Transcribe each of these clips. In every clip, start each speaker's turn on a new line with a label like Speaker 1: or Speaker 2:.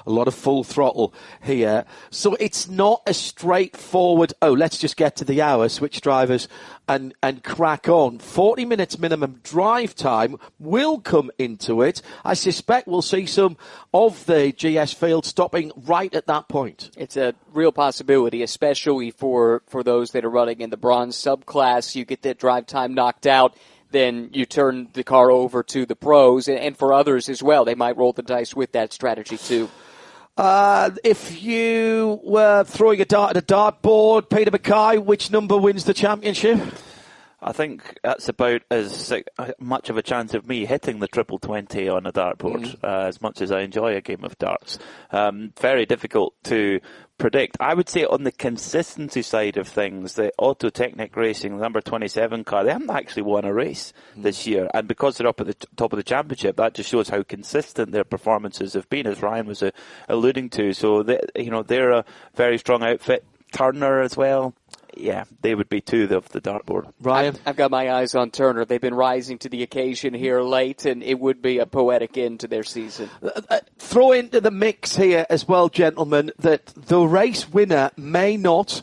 Speaker 1: a lot of full throttle here. So it's not a straightforward, let's just get to the hour, switch drivers and crack on. 40 minutes minimum drive time will come into it. I suspect we'll see some of the GS field stopping right at that point.
Speaker 2: It's a real possibility, especially for those that are running in the bronze subclass. You get that drive time knocked out, then you turn the car over to the pros, and for others as well. They might roll the dice with that strategy too.
Speaker 1: If you were throwing a dart at a dartboard, Peter Mackay, which number wins the championship?
Speaker 3: I think that's about as much of a chance of me hitting the triple 20 on a dartboard, as much as I enjoy a game of darts. Very difficult to predict. I would say on the consistency side of things, the Auto Technic Racing, the number 27 car, they haven't actually won a race this year. And because they're up at the top of the championship, that just shows how consistent their performances have been, as Ryan was alluding to. So, they're a very strong outfit. Turner as well. Yeah, they would be two of the dartboard.
Speaker 1: Ryan?
Speaker 2: I've got my eyes on Turner. They've been rising to the occasion here late, and it would be a poetic end to their season.
Speaker 1: Throw into the mix here as well, gentlemen, that the race winner may not,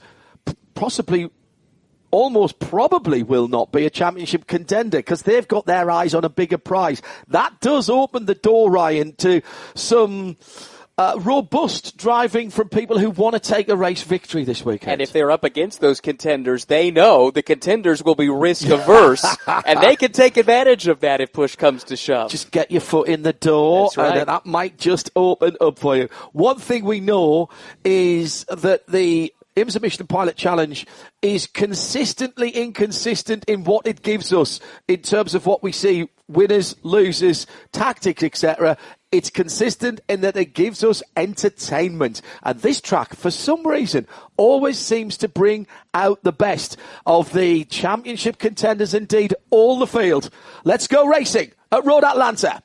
Speaker 1: almost probably will not be a championship contender because they've got their eyes on a bigger prize. That does open the door, Ryan, to some robust driving from people who want to take a race victory this weekend.
Speaker 2: And if they're up against those contenders, they know the contenders will be risk averse, and they can take advantage of that if push comes to shove.
Speaker 1: Just get your foot in the door,
Speaker 2: That's right.
Speaker 1: And that might just open up for you. One thing we know is that the IMSA Michelin Pilot Challenge is consistently inconsistent in what it gives us in terms of what we see, winners, losers, tactics, etc. It's consistent in that it gives us entertainment. And this track, for some reason, always seems to bring out the best of the championship contenders, indeed, all the field. Let's go racing at Road Atlanta.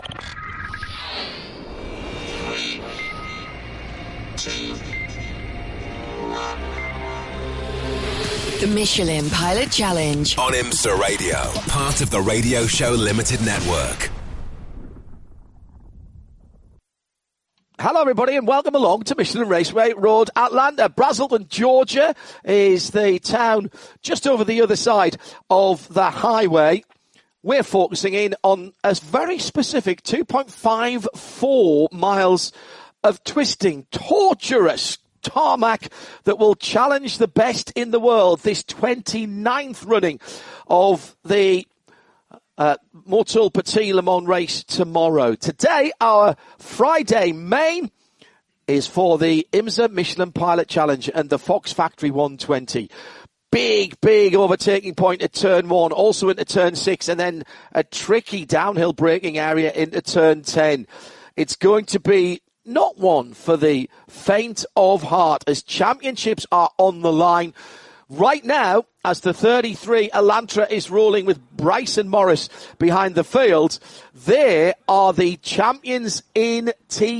Speaker 4: The Michelin Pilot Challenge
Speaker 5: on IMSA Radio, part of the Radio Show Limited Network.
Speaker 1: Hello, everybody, and welcome along to Michelin Raceway Road Atlanta. Braselton, Georgia is the town just over the other side of the highway. We're focusing in on a very specific 2.54 miles of twisting, torturous tarmac that will challenge the best in the world. This 29th running of the Motul Petit Le Mans race tomorrow. Today, our Friday main is for the IMSA Michelin Pilot Challenge and the Fox Factory 120. Big overtaking point at turn 1, also into turn 6, and then a tricky downhill braking area into turn 10. It's going to be not one for the faint of heart as championships are on the line. Right now, as the 33 Elantra is rolling with Bryson Morris behind the field, they are the champions in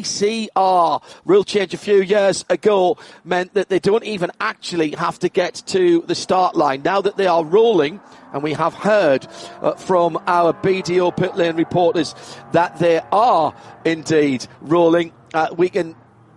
Speaker 1: TCR. Rule change a few years ago meant that they don't even actually have to get to the start line. Now that they are rolling, and we have heard from our BDO pit lane reporters that they are indeed rolling, we can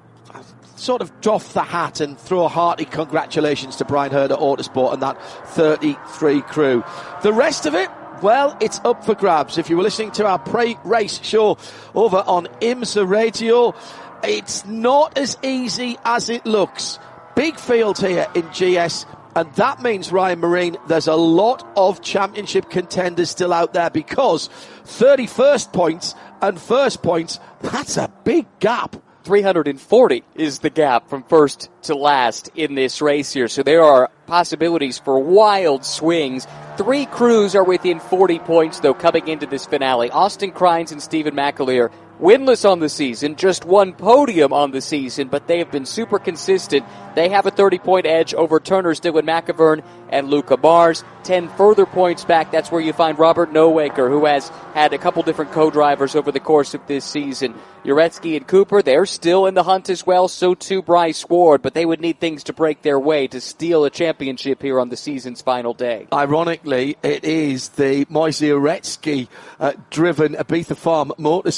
Speaker 1: sort of doff the hat and throw a hearty congratulations to Brian Hurd at Autosport and that 33 crew. The rest of it, well, it's up for grabs. If you were listening to our pre-race show over on IMSA Radio, it's not as easy as it looks. Big field here in GS, and that means, Ryan Marine, there's a lot of championship contenders still out there because 31st points and first points, that's a big gap.
Speaker 2: 340 is the gap from first to last in this race here. So there are possibilities for wild swings. 3 crews are within 40 points, though, coming into this finale. Austin Crines and Stephen McAleer, winless on the season, just 1 podium on the season, but they have been super consistent. They have a 30-point edge over Turner's Dylan McIvern and Luca Mars. 10 further points back. That's where you find Robert Nowaker, who has had a couple different co-drivers over the course of this season. Uretsky and Cooper, they're still in the hunt as well, so too Bryce Ward, but they would need things to break their way to steal a championship here on the season's final day.
Speaker 1: Ironically, it is the Moise Uretsky driven Ibiza Farm Motorsport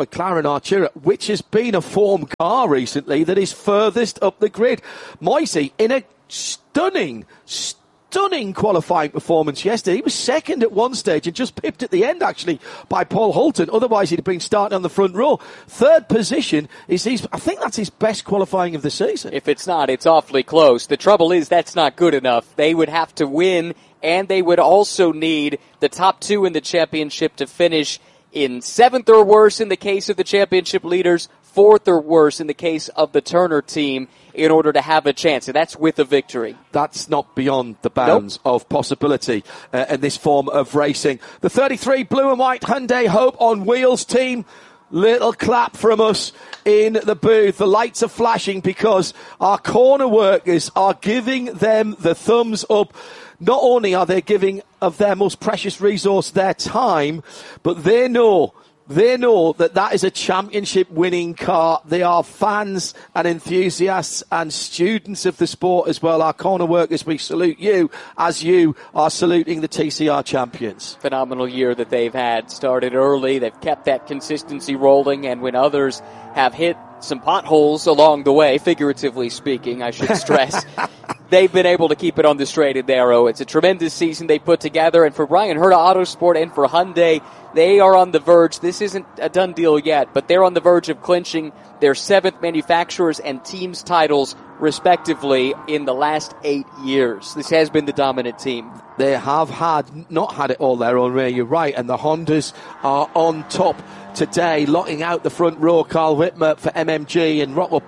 Speaker 1: McLaren Artura, which has been a form car recently that is furthest up the grid. Moisey, in a stunning qualifying performance yesterday. He was second at one stage and just pipped at the end, actually, by Paul Holton. Otherwise, he'd have been starting on the front row. Third position I think that's his best qualifying of the season.
Speaker 2: If it's not, it's awfully close. The trouble is that's not good enough. They would have to win, and they would also need the top two in the championship to finish in 7th or worse in the case of the championship leaders, 4th or worse in the case of the Turner team, in order to have a chance, and that's with a victory.
Speaker 1: That's not beyond the bounds of possibility in this form of racing. The 33 blue and white Hyundai Hope on Wheels team, little clap from us in the booth. The lights are flashing because our corner workers are giving them the thumbs up. Not only are they giving of their most precious resource their time, but they know that is a championship-winning car. They are fans and enthusiasts and students of the sport as well. Our corner workers, we salute you as you are saluting the TCR champions.
Speaker 2: Phenomenal year that they've had. Started early. They've kept that consistency rolling, and when others have hit some potholes along the way, figuratively speaking, I should stress, they've been able to keep it on the straight and narrow. It's a tremendous season they put together, and for Bryan Herta Autosport and for Hyundai, they are on the verge. This isn't a done deal yet, but they're on the verge of clinching their 7th manufacturers and teams titles, respectively, in the last 8 years. This has been the dominant team.
Speaker 1: They have not had it all their own way, you're right, and the Hondas are on top today, locking out the front row. Carl Whitmer for MMG and Rocco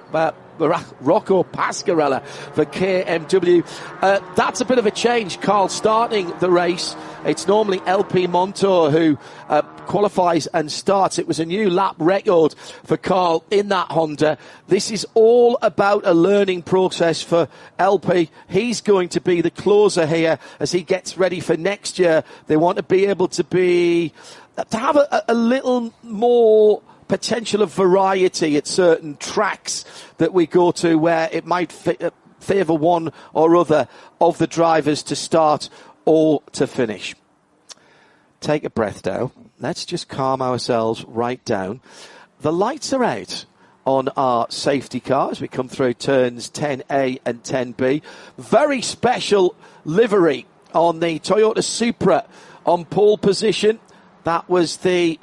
Speaker 1: Pasquarella for KMW. That's a bit of a change. Carl starting the race. It's normally LP Montour who qualifies and starts. It was a new lap record for Carl in that Honda. This is all about a learning process for LP. He's going to be the closer here as he gets ready for next year. They want to be able to have a little more potential of variety at certain tracks that we go to where it might favour one or other of the drivers to start or to finish. Take a breath now. Let's just calm ourselves right down. The lights are out on our safety car as we come through turns 10A and 10B. Very special livery on the Toyota Supra on pole position. That was the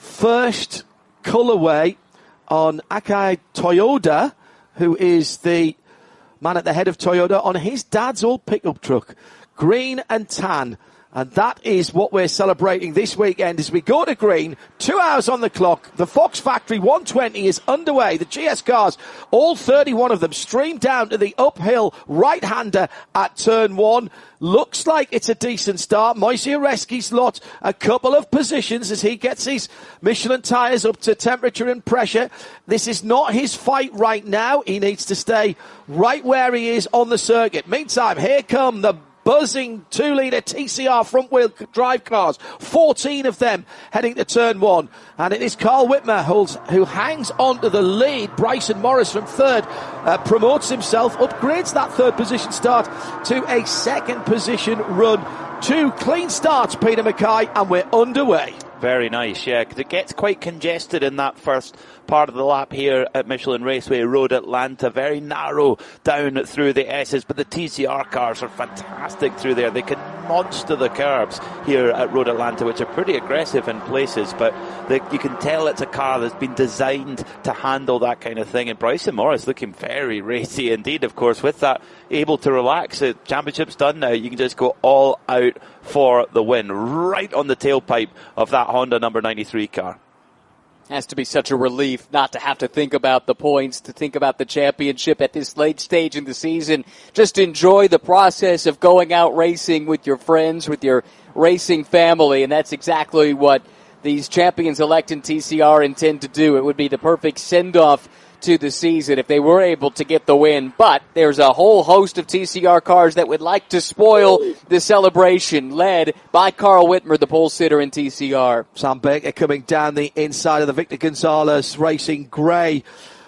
Speaker 1: first colourway on Akai Toyoda, who is the man at the head of Toyota, on his dad's old pickup truck. Green and tan. And that is what we're celebrating this weekend as we go to green. 2 hours on the clock. The Fox Factory 120 is underway. The GS cars, all 31 of them, stream down to the uphill right-hander at turn 1. Looks like it's a decent start. Moisey Ureski's lot a couple of positions as he gets his Michelin tyres up to temperature and pressure. This is not his fight right now. He needs to stay right where he is on the circuit. Meantime, here come the buzzing 2-litre TCR front-wheel drive cars. 14 of them heading to turn 1. And it is Carl Whitmer who hangs on to the lead. Bryson Morris from third promotes himself, upgrades that third position start to a second position run. 2 clean starts, Peter Mackay, and we're underway.
Speaker 3: Very nice, yeah, because it gets quite congested in that first part of the lap here at Michelin Raceway Road Atlanta. Very narrow down through the S's, but the TCR cars are fantastic through there. They can monster the curbs here at Road Atlanta, which are pretty aggressive in places, but you can tell it's a car that's been designed to handle that kind of thing. And Bryson Morris looking very racy indeed, of course, with that, able to relax. The championship's done now. You can just go all out for the win, right on the tailpipe of that Honda number 93 car.
Speaker 2: Has to be such a relief not to have to think about the points, to think about the championship at this late stage in the season. Just enjoy the process of going out racing with your friends, with your racing family, and that's exactly what these champions elect in TCR intend to do. It would be the perfect send-off to the season if they were able to get the win, but there's a whole host of TCR cars that would like to spoil the celebration, led by Carl Whitmer, the pole sitter in TCR.
Speaker 1: Sam Baker coming down the inside of the Victor Gonzalez Racing grey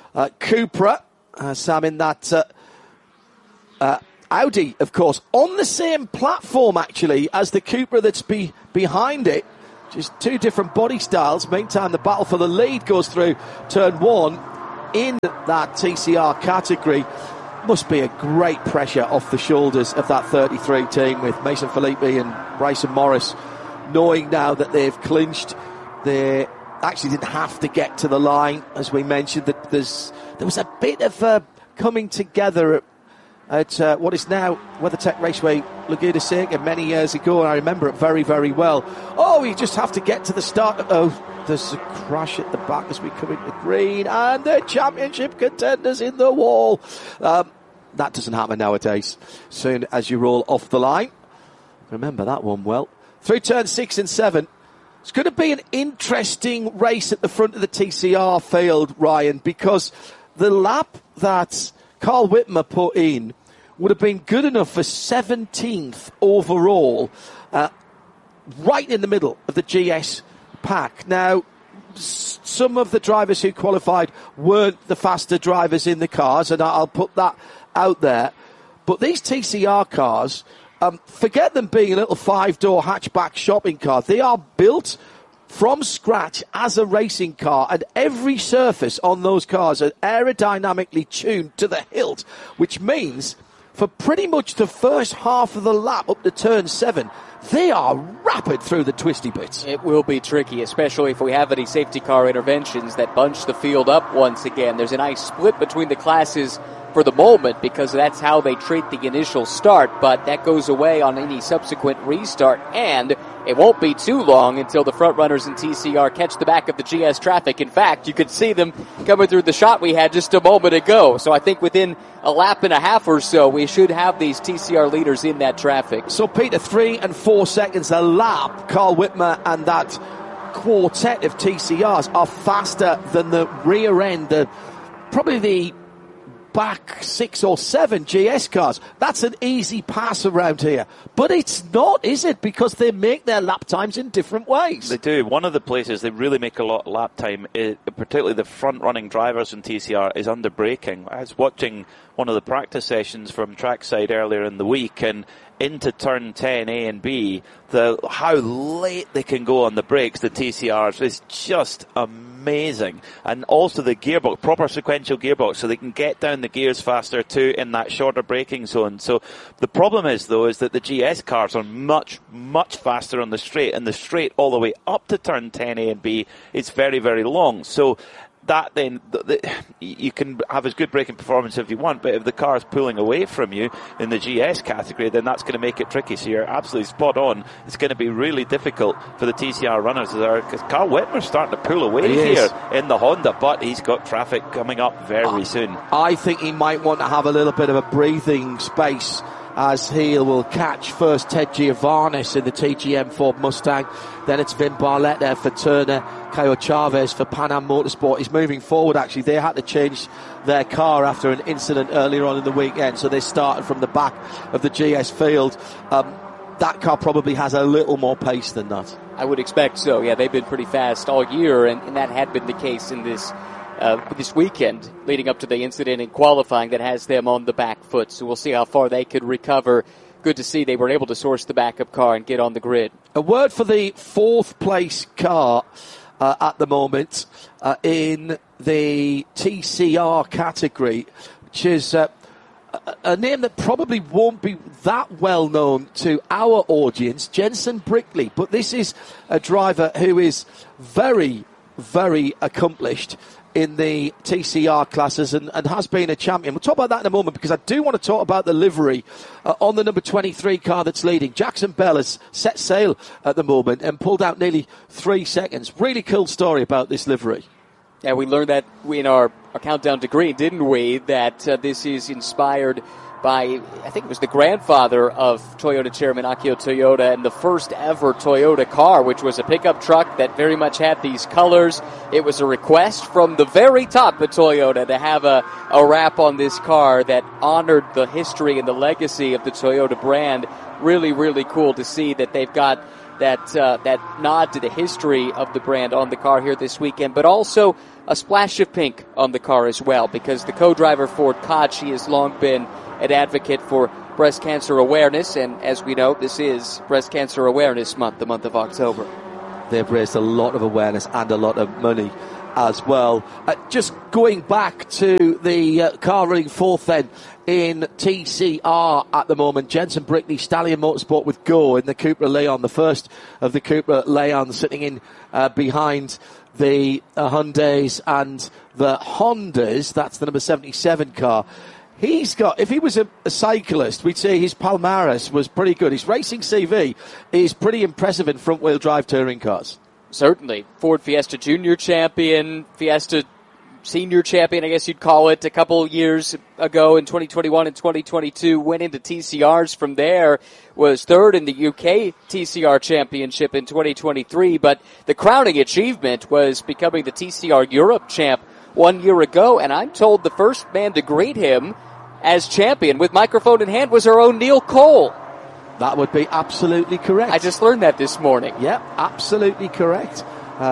Speaker 1: Cupra. Sam in that Audi, of course, on the same platform actually as the Cupra that's behind it. Just two different body styles. Meantime, the battle for the lead goes through turn 1 in that TCR category. Must be a great pressure off the shoulders of that 33 team with Mason Filippi and Bryson Morris knowing now that they've clinched. They actually didn't have to get to the line, as we mentioned. That there was a bit of coming together at what is now WeatherTech Raceway Laguna Seca many years ago, and I remember it very, very well. Oh, you just have to get to the start. Oh, there's a crash at the back as we come into green, and the championship contenders in the wall. That doesn't happen nowadays. Soon as you roll off the line. Remember that one well. Through turn 6 and 7. It's going to be an interesting race at the front of the TCR field, Ryan, because the lap that Carl Whitmer put in would have been good enough for 17th overall, right in the middle of the GS pack. Now, some of the drivers who qualified weren't the faster drivers in the cars, and I'll put that out there. But these TCR cars, forget them being a little 5-door hatchback shopping car. They are built from scratch as a racing car, and every surface on those cars are aerodynamically tuned to the hilt, which means for pretty much the first half of the lap up to turn 7, they are rapid through the twisty bits.
Speaker 2: It will be tricky, especially if we have any safety car interventions that bunch the field up once again. There's a nice split between the classes for the moment because that's how they treat the initial start, but that goes away on any subsequent restart, and it won't be too long until the front runners in TCR catch the back of the GS traffic. In fact, you could see them coming through the shot we had just a moment ago. So I think within a lap and a half or so, we should have these TCR leaders in that traffic.
Speaker 1: So, Peter, 3 and 4 seconds a lap. Carl Whitmer and that quartet of TCRs are faster than the rear end, probably the back 6 or 7 GS cars. That's an easy pass around here. But it's not, is it? Because they make their lap times in different ways.
Speaker 3: They do. One of the places they really make a lot of lap time, particularly the front-running drivers in TCR, is under braking. I was watching one of the practice sessions from trackside earlier in the week, and into turn 10 A and B, how late they can go on the brakes, the TCRs, is just amazing. And also the gearbox, proper sequential gearbox, so they can get down the gears faster too in that shorter braking zone. So the problem is, though, is that the GS cars are much, much faster on the straight, and the straight all the way up to turn 10 A and B is very, very long. So that then, you can have as good braking performance if you want, but if the car is pulling away from you in the GS category, then that's going to make it tricky. So you're absolutely spot on. It's going to be really difficult for the TCR runners because Carl Whitmer's starting to pull away here in the Honda, but he's got traffic coming up very soon. I
Speaker 1: think he might want to have a little bit of a breathing space as he will catch first Ted Giovannis in the TGM Ford Mustang. Then it's Vin Barletta for Turner, Caio Chavez for Pan Am Motorsport. He's moving forward, actually. They had to change their car after an incident earlier on in the weekend, so they started from the back of the GS field. That car probably has a little more pace than that.
Speaker 2: I would expect so. Yeah, they've been pretty fast all year, and that had been the case in this weekend leading up to the incident in qualifying that has them on the back foot. So we'll see how far they could recover. Good to see they were able to source the backup car and get on the grid.
Speaker 1: A word for the 4th place car at the moment in the TCR category, which is a name that probably won't be that well known to our audience, Jensen Brickley. But this is a driver who is very, very accomplished in the TCR classes and has been a champion. We'll talk about that in a moment because I do want to talk about the livery on the number 23 car that's leading. Jackson Bell has set sail at the moment and pulled out nearly 3 seconds. Really cool story about this livery.
Speaker 2: Yeah, we learned that in our countdown to green, didn't we? That this is inspired by, I think it was the grandfather of Toyota chairman Akio Toyoda, and the first ever Toyota car, which was a pickup truck that very much had these colors. It was a request from the very top of Toyota to have a wrap on this car that honored the history and the legacy of the Toyota brand. Really, really cool to see that they've got that nod to the history of the brand on the car here this weekend, but also a splash of pink on the car as well, because the co-driver Ford Koch, has long been an advocate for breast cancer awareness, and as we know, this is Breast Cancer Awareness Month, the month of October.
Speaker 1: they've raised a lot of awareness and a lot of money as well. Just going back to the car running fourth then in TCR at the moment, Jensen Brickney, Stallion Motorsport with Go in the Cupra Leon, the first of the Cupra Leon, sitting in behind the Hyundais and the Hondas. That's the number 77 car. He's got, if he was a cyclist, we'd say his palmarès was pretty good. His racing CV is pretty impressive in front-wheel drive touring cars.
Speaker 2: Certainly. Ford Fiesta Junior champion, Fiesta Senior champion, I guess you'd call it, a couple years ago in 2021 and 2022. Went into TCRs from there, was third in the UK TCR championship in 2023. But the crowning achievement was becoming the TCR Europe champ 1 year ago. And I'm told the first man to greet him as champion with microphone in hand was our own Neil Cole.
Speaker 1: That would be absolutely correct.
Speaker 2: I just learned that this morning.
Speaker 1: Yep, absolutely correct.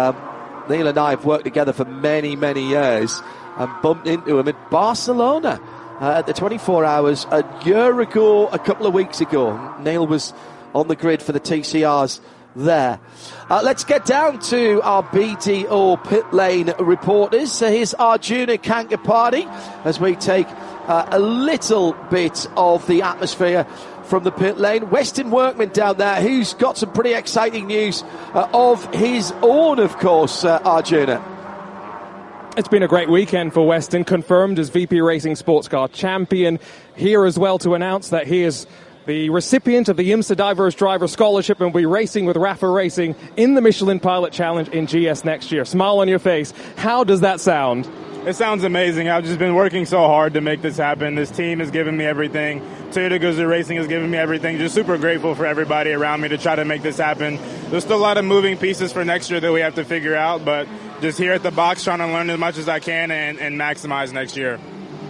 Speaker 1: Neil and I have worked together for many, many years and bumped into him at Barcelona at the 24 Hours a year ago, a couple of weeks ago. Neil was on the grid for the TCRs there. Let's get down to our BDO pit lane reporters. So here's Arjuna Kankapati as we take a little bit of the atmosphere from the pit lane. Weston Workman down there, who's got some pretty exciting news of his own, of course, Arjuna.
Speaker 6: It's been a great weekend for Weston, confirmed as VP Racing Sports Car Champion. Here as well to announce that he is the recipient of the IMSA Diverse Driver Scholarship and will be racing with Rafa Racing in the Michelin Pilot Challenge in GS next year. Smile on your face. How does that sound?
Speaker 7: It sounds amazing. I've just been working so hard to make this happen. This team has given me everything. Toyota Gazoo Racing has given me everything. Just super grateful for everybody around me to try to make this happen. There's still a lot of moving pieces for next year that we have to figure out, but just here at the box trying to learn as much as I can and maximize next year.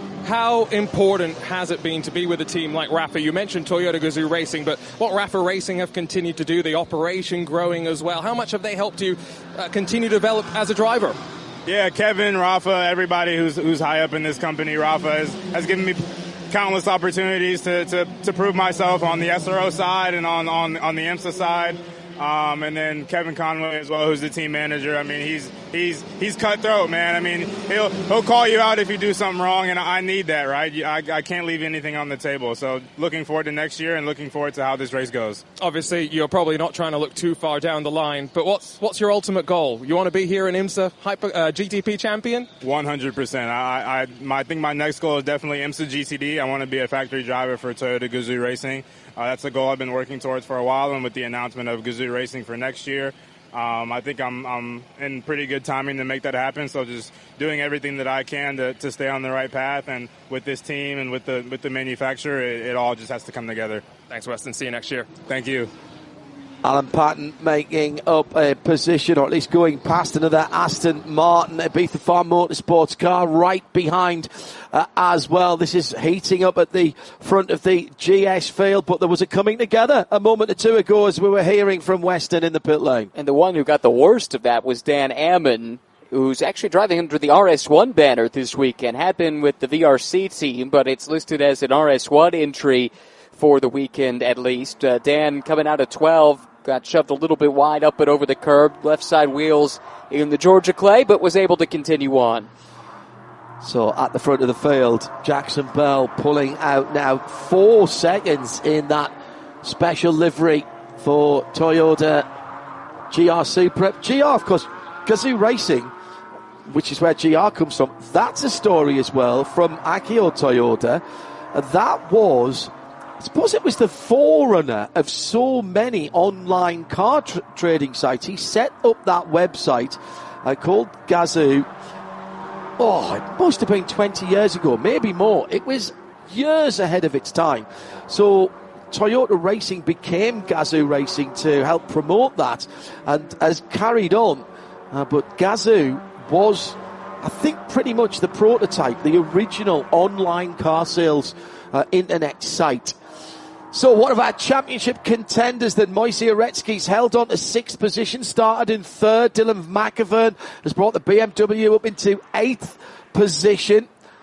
Speaker 6: How important has it been to be with a team like Rafa? You mentioned Toyota Gazoo Racing, but what Rafa Racing have continued to do, the operation growing as well, how much have they helped you continue to develop as a driver?
Speaker 7: Yeah, Kevin, Rafa, everybody who's high up in this company, Rafa has given me countless opportunities to prove myself on the SRO side and on the IMSA side. And then Kevin Conway as well, who's the team manager. I mean, he's cutthroat, man. I mean, he'll call you out if you do something wrong, and I need that, right? I can't leave anything on the table. So looking forward to next year and looking forward to how this race goes. Obviously,
Speaker 6: you're probably not trying to look too far down the line, but what's your ultimate goal? You want to be here in IMSA GTP champion?
Speaker 7: 100%. I think my next goal is definitely IMSA GCD. I want to be a factory driver for Toyota Gazoo Racing. That's a goal I've been working towards for a while, and with the announcement of Gazoo Racing for next year, I think I'm in pretty good timing to make that happen. So just doing everything that I can to stay on the right path, and with this team and with the manufacturer, it all just has to come together.
Speaker 6: Thanks, Weston. See you next year.
Speaker 7: Thank you.
Speaker 1: Alan Patton making up a position, or at least going past another Aston Martin Ibiza Farm Motorsports car right behind as well. This is heating up at the front of the GS field, but there was a coming together a moment or two ago as we were hearing from Weston in the pit lane.
Speaker 2: And the one who got the worst of that was Dan Ammon, who's actually driving under the RS1 banner this weekend. Had been with the VRC team, but it's listed as an RS1 entry for the weekend at least. Dan coming out of 12, got shoved a little bit wide up and over the curb, left side wheels in the Georgia clay, but was able to continue on.
Speaker 1: So at the front of the field, Jackson Bell pulling out now 4 seconds in that special livery for Toyota GR Supra. GR, of course, Gazoo Racing, which is where GR comes from. That's a story as well from Akio Toyoda. That was, I suppose it was the forerunner of so many online car trading sites. He set up that website called Gazoo. Oh, it must have been 20 years ago, maybe more. It was years ahead of its time. So Toyota Racing became Gazoo Racing to help promote that and has carried on. But Gazoo was, I think, pretty much the prototype, the original online car sales internet site. So one of our championship contenders then, Moise Aretsky's held on to 6th position, started in 3rd. Dylan McIvern has brought the BMW up into 8th position.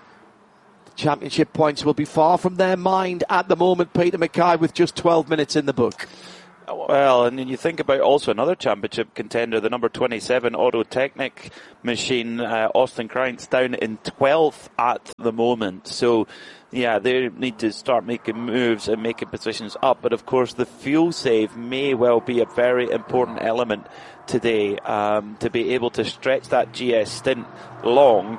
Speaker 1: The championship points will be far from their mind at the moment, Peter Mackay, with just 12 minutes in the book.
Speaker 3: Well, and then you think about also another championship contender, the number 27 Auto Technic machine, Austin Kreitz, down in 12th at the moment. So, yeah, they need to start making moves and making positions up. But, of course, the fuel save may well be a very important element today, to be able to stretch that GS stint long.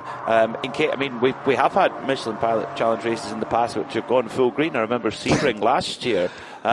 Speaker 3: We have had Michelin Pilot Challenge races in the past which have gone full green. I remember Sebring last year.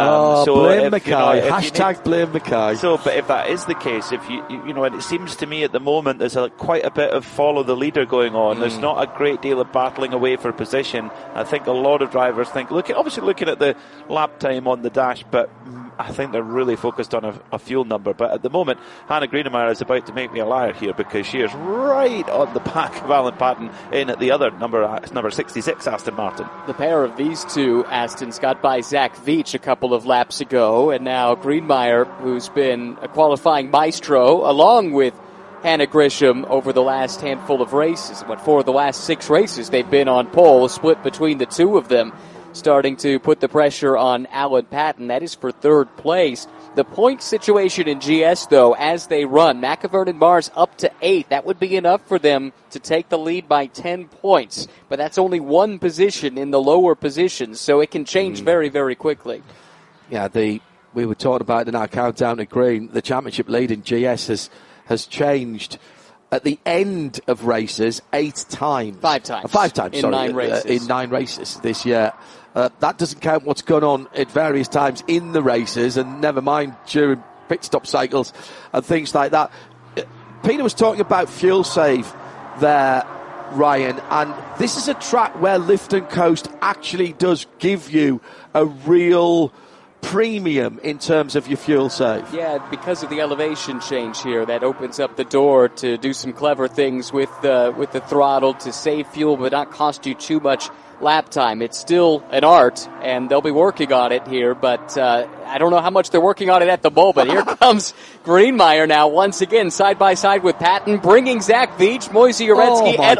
Speaker 1: Blame Mackay. Hashtag blame Mackay.
Speaker 3: So, but if that is the case, if and it seems to me at the moment there's quite a bit of follow the leader going on. There's not a great deal of battling away for position. I think a lot of drivers think, looking at the lap time on the dash, but I think they're really focused on a fuel number. But at the moment, Hannah Greenemeier is about to make me a liar here, because she is right on the back of Alan Patton in at the other number 66 Aston Martin.
Speaker 2: The pair of these two Astons got by Zach Veach a couple of laps ago, and now Greenemeier, who's been a qualifying maestro along with Hannah Grisham over the last handful of races. But for the last 6 races, they've been on pole, split between the two of them, starting to put the pressure on Alan Patton. That is for 3rd place. The point situation in GS, though, as they run, McIvern and Mars up to 8. That would be enough for them to take the lead by 10 points. But that's only one position in the lower positions, so it can change very, very quickly.
Speaker 1: Yeah, we were talking about in our countdown to green, the championship lead in GS has changed at the end of races 8 times.
Speaker 2: 5 times.
Speaker 1: 5 times,
Speaker 2: in
Speaker 1: sorry.
Speaker 2: 9 races.
Speaker 1: In 9 races this year. That doesn't count what's gone on at various times in the races, and never mind during pit stop cycles and things like that. Peter was talking about fuel save there, Ryan, and this is a track where Lift and Coast actually does give you a real premium in terms of your fuel save.
Speaker 2: Yeah, because of the elevation change here, that opens up the door to do some clever things with the throttle to save fuel but not cost you too much lap time. It's still an art, and they'll be working on it here, but I don't know how much they're working on it at the moment. Here comes Greenemeier now, once again, side by side with Patton, bringing Zach Veach, Moise Uretsky, and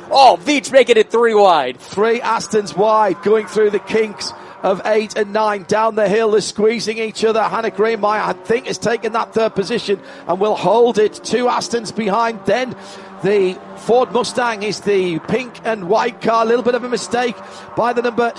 Speaker 2: Veach making it 3 wide.
Speaker 1: 3 Astons wide, going through the kinks of 8 and 9 down the hill. They're squeezing each other. Hannah Greenemeier, I think, has taken that 3rd position and will hold it. 2 Astons behind. Then the Ford Mustang is the pink and white car. A little bit of a mistake by the number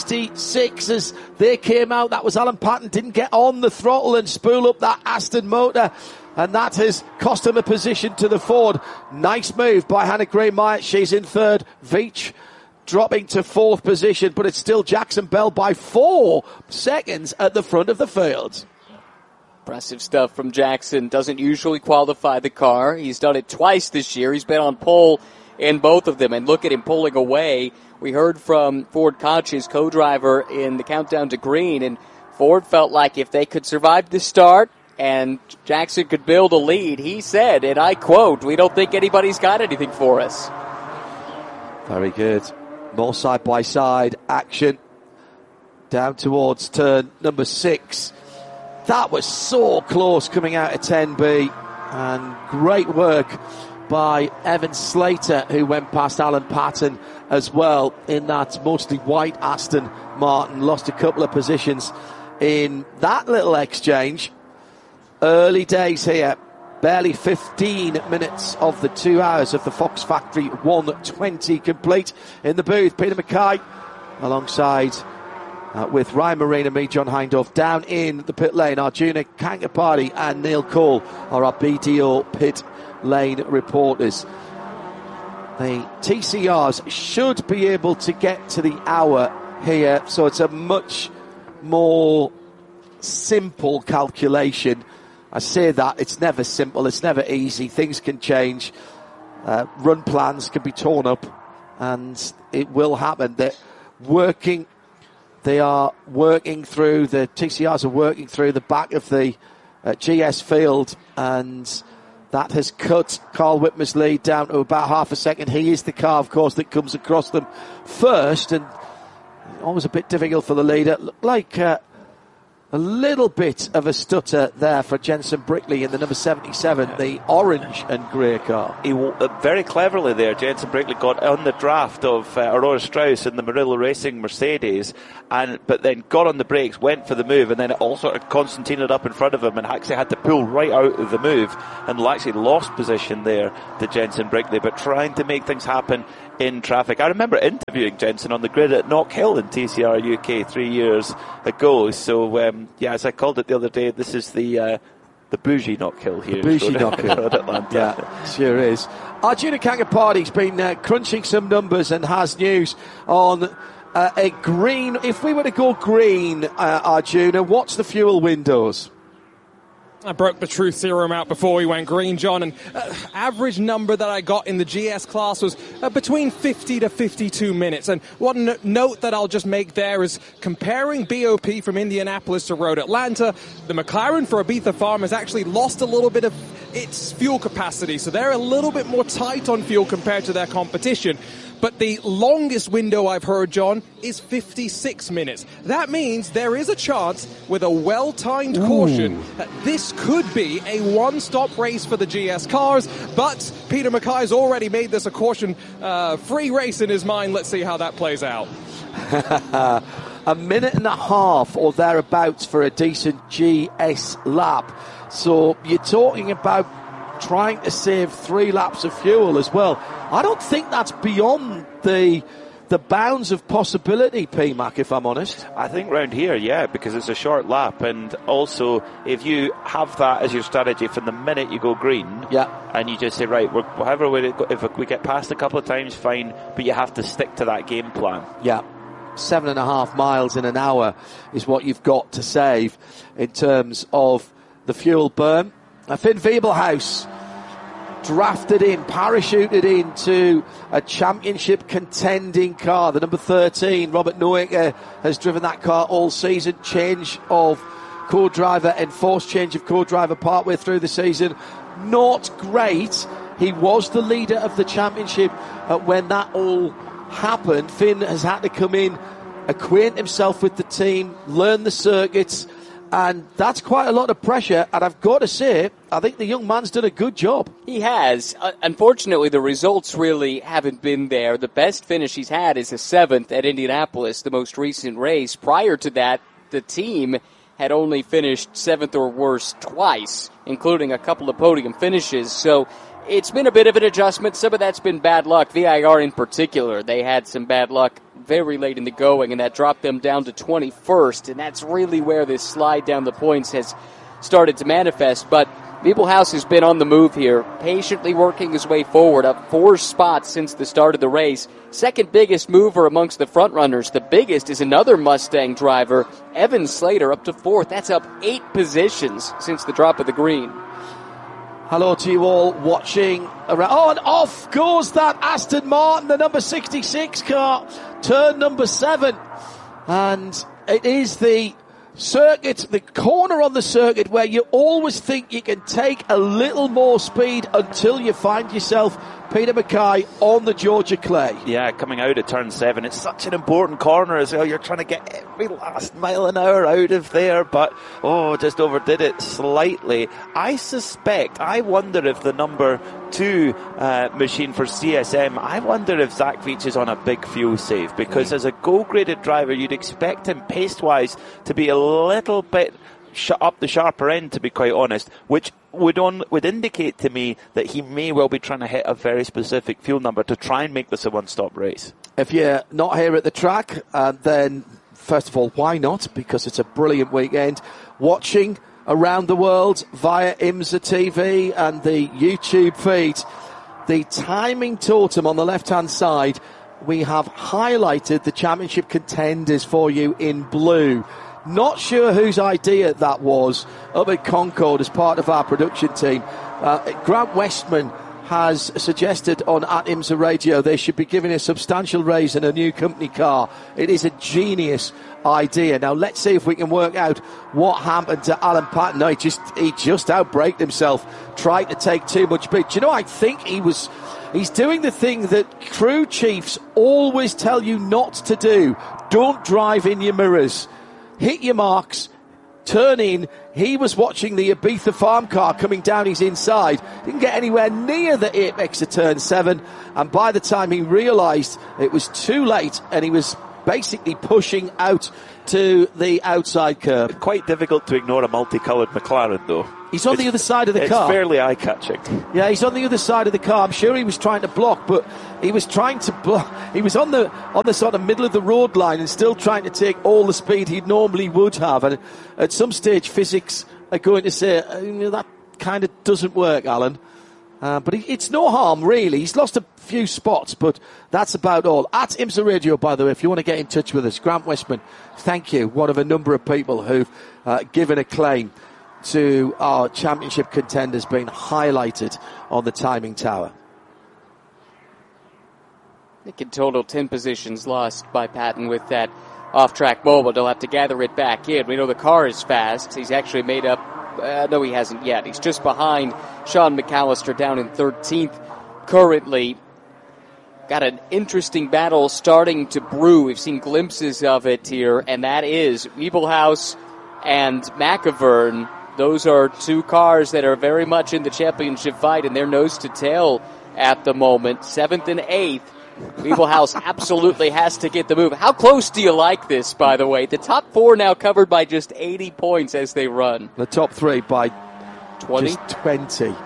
Speaker 1: 66 as they came out. That was Alan Patton. Didn't get on the throttle and spool up that Aston motor, and that has cost him a position to the Ford. Nice move by Hannah Greenemeier. She's in 3rd. Veach dropping to 4th position, but it's still Jackson Bell by 4 seconds at the front of the field.
Speaker 2: Impressive stuff from Jackson. Doesn't usually qualify the car. He's done it twice this year. He's been on pole in both of them, and look at him pulling away. We heard from Ford Koch's co-driver in the countdown to green, and Ford felt like if they could survive the start and Jackson could build a lead, he said, and I quote, "We don't think anybody's got anything for us."
Speaker 1: Very good. More side-by-side action down towards turn number 6. That was so close coming out of 10B, and great work by Evan Slater, who went past Alan Patton as well in that mostly white Aston Martin. Lost a couple of positions in that little exchange. Early days here. Barely 15 minutes of the 2 hours of the Fox Factory 120 complete. In the booth, Peter Mackay alongside with Ryan Marine and me, John Hindhaugh. Down in the pit lane, Arjuna Kankapati and Neil Cole are our BDO pit lane reporters. The TCRs should be able to get to the hour here, so it's a much more simple calculation. I say that, it's never simple, it's never easy, things can change, run plans can be torn up, and it will happen. The TCRs are working through the back of the GS field, and that has cut Carl Whitmer's lead down to about half a second. He is the car, of course, that comes across them first, and always a bit difficult for the leader. Looked like A little bit of a stutter there for Jensen Brickley in the number 77, the orange and grey car.
Speaker 3: He very cleverly there, Jensen Brickley got on the draft of Aurora Strauss in the Murillo Racing Mercedes, but then got on the brakes, went for the move, and then it all sort of concertinaed up in front of him and actually had to pull right out of the move and actually lost position there to Jensen Brickley, but trying to make things happen in traffic. I remember interviewing Jensen on the grid at Knock Hill in TCR UK 3 years ago. So, as I called it the other day, this is the bougie Knock Hill here.
Speaker 1: The bougie Knock Hill.
Speaker 3: Atlanta.
Speaker 1: Yeah, sure is. Arjuna Kangaparty's been crunching some numbers and has news on a green. If we were to go green, Arjuna, what's the fuel windows?
Speaker 6: I broke the truth serum out before we went green, John, and average number that I got in the GS class was between 50 to 52 minutes. And one note that I'll just make there is comparing BOP from Indianapolis to Road Atlanta, the McLaren for Ibiza Farm has actually lost a little bit of its fuel capacity, so they're a little bit more tight on fuel compared to their competition. But the longest window I've heard, John, is 56 minutes. That means there is a chance with a well-timed caution that this could be a one-stop race for the GS cars. But Peter Mackay's already made this a caution-free race in his mind. Let's see how that plays out.
Speaker 1: A minute and a half or thereabouts for a decent GS lap. So you're talking about trying to save 3 laps of fuel as well. I don't think that's beyond the bounds of possibility, PMAC, if I'm honest.
Speaker 3: I think round here, yeah, because it's a short lap, and also if you have that as your strategy from the minute you go green, and you just say, right, however way to go, if we get past a couple of times, fine, but you have to stick to that game plan.
Speaker 1: Yeah. 7.5 miles in an hour is what you've got to save in terms of the fuel burn. Finn Wiebelhaus drafted in, parachuted into a championship contending car. The number 13, Robert Noecker, has driven that car all season. Change of co-driver, enforced change of co-driver partway through the season. Not great. He was the leader of the championship when that all happened. Finn has had to come in, acquaint himself with the team, learn the circuits, and that's quite a lot of pressure, and I've got to say, I think the young man's done a good job.
Speaker 2: He has. Unfortunately, the results really haven't been there. The best finish he's had is a 7th at Indianapolis, the most recent race. Prior to that, the team had only finished 7th or worse twice, including a couple of podium finishes. So it's been a bit of an adjustment. Some of that's been bad luck. VIR in particular, they had some bad luck very late in the going, and that dropped them down to 21st, and that's really where this slide down the points has started to manifest. But Wiebelhaus has been on the move here, patiently working his way forward, up 4 spots since the start of the race. Second biggest mover amongst the front runners. The biggest is another Mustang driver, Evan Slater, up to 4th. That's up 8 positions since the drop of the green.
Speaker 1: Hello to you all watching around. Oh, and off goes that Aston Martin, the number 66 car, turn number 7. And it is the circuit, the corner on the circuit where you always think you can take a little more speed until you find yourself, Peter Mackay, on the Georgia clay.
Speaker 3: Yeah, coming out at turn 7. It's such an important corner as well. You're trying to get every last mile an hour out of there, but just overdid it slightly. I wonder if the number 2 machine for CSM, I wonder if Zach Veach is on a big fuel save, because as a goal-graded driver, you'd expect him pace-wise to be a little bit up the sharper end, to be quite honest, which would indicate to me that he may well be trying to hit a very specific fuel number to try and make this a one-stop race.
Speaker 1: If you're not here at the track, then first of all, why not? Because it's a brilliant weekend. Watching around the world via IMSA TV and the YouTube feed, the timing totem on the left-hand side, we have highlighted the championship contenders for you in blue. Not sure whose idea that was up at Concord as part of our production team. Grant Westman has suggested on at IMSA Radio they should be giving a substantial raise in a new company car. It is a genius idea. Now let's see if we can work out what happened to Alan Patton. No, he just outbraked himself, tried to take too much speed. Do you know, I think he's doing the thing that crew chiefs always tell you not to do. Don't drive in your mirrors. Hit your marks, turning, he was watching the Ibiza farm car coming down his inside. Didn't get anywhere near the apex of turn 7. And by the time he realised it was too late and he was basically pushing out to the outside curb.
Speaker 3: Quite difficult to ignore a multicoloured McLaren, though.
Speaker 1: He's on the other side of the car.
Speaker 3: It's fairly eye-catching.
Speaker 1: Yeah, he's on the other side of the car. I'm sure he was trying to block, but he was trying to block. He was on the sort of middle of the road line and still trying to take all the speed he normally would have. And at some stage, physics are going to say, that kind of doesn't work, Alan. But it's no harm, really. He's lost a few spots, but that's about all. At IMSA Radio, by the way, if you want to get in touch with us, Grant Westman, thank you. One of a number of people who've given a claim to our championship contenders being highlighted on the timing tower.
Speaker 2: I think in total 10 positions lost by Patton with that off-track moment. They'll have to gather it back in. We know the car is fast. He's actually made up... no, he hasn't yet. He's just behind Sean McAllister down in 13th currently. Got an interesting battle starting to brew. We've seen glimpses of it here, and that is Wiebelhaus and McIvern. Those are two cars that are very much in the championship fight, and they're nose to tail at the moment. 7th and 8th. Wiebelhaus absolutely has to get the move. How close do you like this, by the way? The top 4 now covered by just 80 points as they run.
Speaker 1: The top 3 by
Speaker 2: 20?
Speaker 1: Just 20.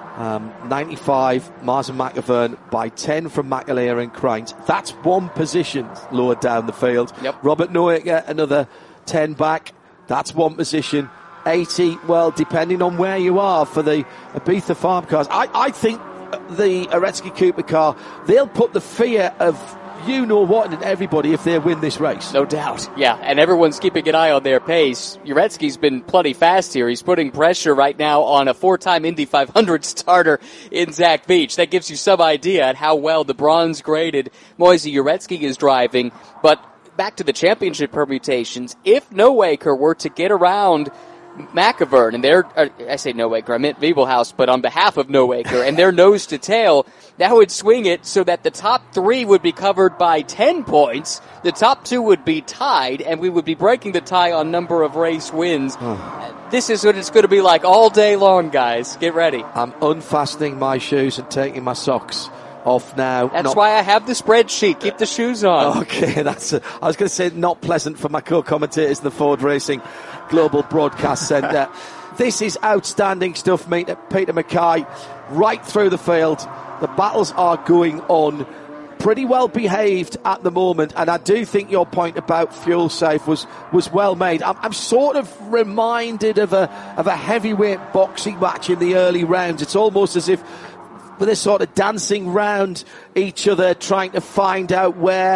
Speaker 1: 95, Mars and McIvern by 10 from McAleer and Kraint. That's one position lower down the field.
Speaker 2: Yep.
Speaker 1: Robert Noaker, another 10 back. That's one position. 80, well, depending on where you are for the Ibiza farm cars. I think the Aretsky Cooper car, they'll put the fear of you-know-what in everybody if they win this race.
Speaker 2: No doubt. Yeah, and everyone's keeping an eye on their pace. Uretsky's been plenty fast here. He's putting pressure right now on a 4-time Indy 500 starter in Zach Veach. That gives you some idea at how well the bronze-graded Moise Uretsky is driving. But back to the championship permutations, if Noaker were to get around McIvern, and I say Noaker, I meant Wiebelhaus, but on behalf of Noaker, and they're nose to tail, that would swing it so that the top 3 would be covered by 10 points, the top 2 would be tied, and we would be breaking the tie on number of race wins. This is what it's going to be like all day long, guys. Get ready.
Speaker 1: I'm unfastening my shoes and taking my socks off now.
Speaker 2: That's why I have the spreadsheet. Keep the shoes on.
Speaker 1: Okay, I was going to say not pleasant for my co-commentators in the Ford Racing Global Broadcast Centre. This is outstanding stuff, Peter Mackay. Right through the field. The battles are going on. Pretty well behaved at the moment, and I do think your point about fuel safe was well made. I'm sort of reminded of a heavyweight boxing match in the early rounds. It's almost as if they're sort of dancing round each other, trying to find out where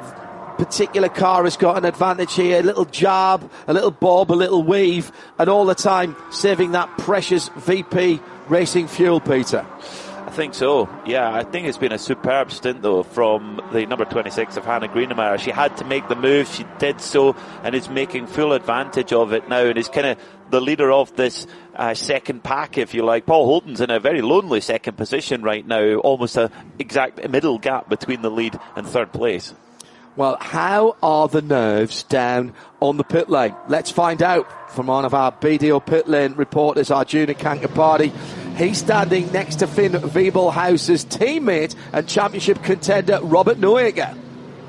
Speaker 1: particular car has got an advantage here. A little jab, a little bob, a little weave, and all the time saving that precious VP Racing fuel, Peter.
Speaker 3: I think so. Yeah, I think it's been a superb stint, though, from the number 26 of Hannah Greenemeier. She had to make the move. She did so, and is making full advantage of it now, and is kind of the leader of this second pack, if you like. Paul Holden's in a very lonely second position right now, almost an exact middle gap between the lead and third place.
Speaker 1: Well, how are the nerves down on the pit lane? Let's find out from one of our BDO pit lane reporters, Arjuna Kankapati. He's standing next to Finn Wiebelhaus's teammate and championship contender, Robert Noaker.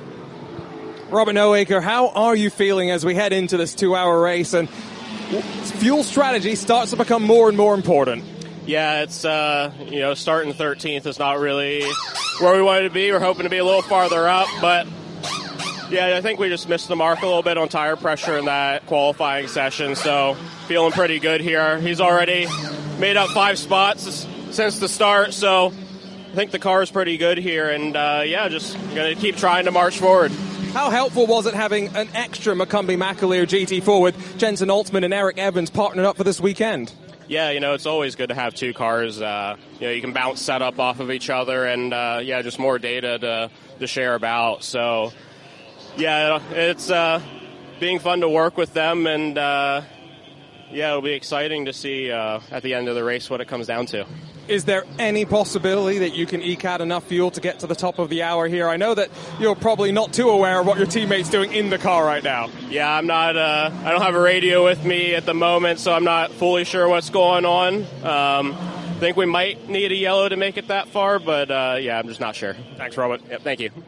Speaker 6: Robert Noaker, how are you feeling as we head into this 2-hour race and fuel strategy starts to become more and more important?
Speaker 8: Yeah, it's, starting 13th is not really where we wanted to be. We're hoping to be a little farther up, but yeah, I think we just missed the mark a little bit on tire pressure in that qualifying session, so feeling pretty good here. He's already made up 5 spots since the start, so I think the car is pretty good here, and just going to keep trying to march forward.
Speaker 6: How helpful was it having an extra Macumbi McAleer GT4 with Jensen Altman and Eric Evans partnering up for this weekend?
Speaker 8: Yeah, it's always good to have 2 cars. You can bounce setup off of each other, and just more data to share about. So, yeah, it's being fun to work with them, and it'll be exciting to see at the end of the race what it comes down to.
Speaker 6: Is there any possibility that you can eke out enough fuel to get to the top of the hour here? I know that you're probably not too aware of what your teammate's doing in the car right now.
Speaker 8: Yeah, I'm not. I don't have a radio with me at the moment, so I'm not fully sure what's going on. I think we might need a yellow to make it that far, but yeah, I'm just not sure.
Speaker 6: Thanks, Robert.
Speaker 8: Yep, thank you.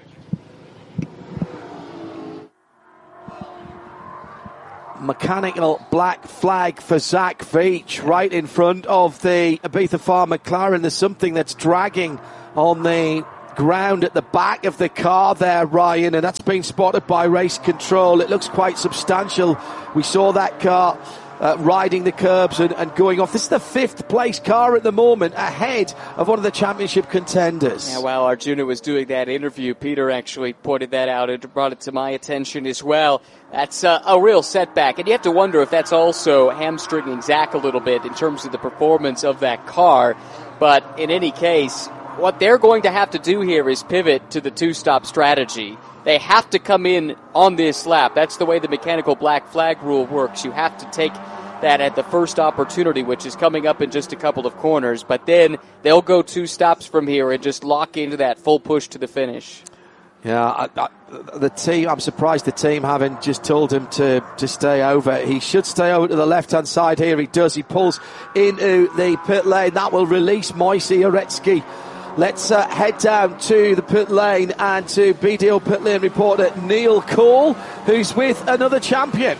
Speaker 1: Mechanical black flag for Zach Veach right in front of the Ibiza Farm McLaren. There's something that's dragging on the ground at the back of the car there, Ryan, and that's been spotted by race control. It looks quite substantial. We saw that car riding the curbs and going off. This is the 5th place car at the moment, ahead of one of the championship contenders.
Speaker 2: Yeah, while Arjuna was doing that interview, Peter actually pointed that out and brought it to my attention as well. That's a real setback, and you have to wonder if that's also hamstringing Zach a little bit in terms of the performance of that car. But in any case, what they're going to have to do here is pivot to the two-stop strategy. They have to come in on this lap. That's the way the mechanical black flag rule works. You have to take that at the first opportunity, which is coming up in just a couple of corners. But then they'll go 2 stops from here and just lock into that full push to the finish.
Speaker 1: Yeah, the team, I'm surprised the team haven't just told him to stay over. He should stay over to the left-hand side here. He does. He pulls into the pit lane. That will release Moise Uretsky. Let's head down to the pit lane and to BDO pit lane reporter Neil Cole, who's with another champion.